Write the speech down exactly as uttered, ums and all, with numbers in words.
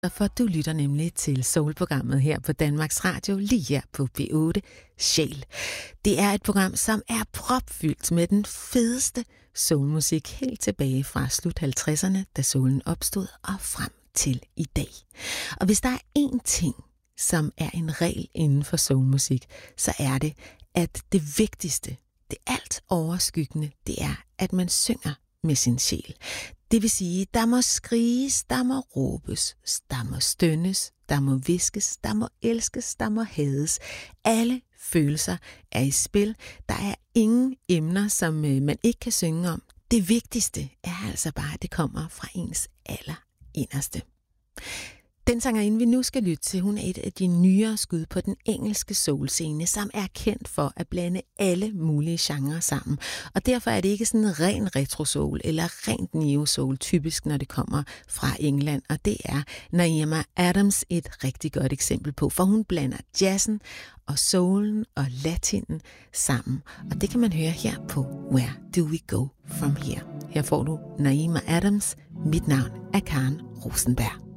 For du lytter nemlig til Soul-programmet her på Danmarks Radio, lige her på B otte Sjæl. Det er et program, som er propfyldt med den fedeste soulmusik helt tilbage fra slut halvtredserne, da soulen opstod, og frem til i dag. Og hvis der er én ting, som er en regel inden for soulmusik, så er det, at det vigtigste, det alt overskyggende, det er, at man synger med sin sjæl. Det vil sige, der må skriges, der må råbes, der må stønnes, der må viskes, der må elskes, der må hades. Alle følelser er i spil. Der er ingen emner, som man ikke kan synge om. Det vigtigste er altså bare, at det kommer fra ens allerinderste. Den sangerinde, vi nu skal lytte til, hun er et af de nyere skud på den engelske soulscene, som er kendt for at blande alle mulige genrer sammen. Og derfor er det ikke sådan en ren retro-soul eller rent neo-soul typisk, når det kommer fra England. Og det er Naima Adams et rigtig godt eksempel på, for hun blander jazzen og soulen og latinen sammen. Og det kan man høre her på Where Do We Go From Here. Her får du Naima Adams. Mit navn er Karen Rosenberg.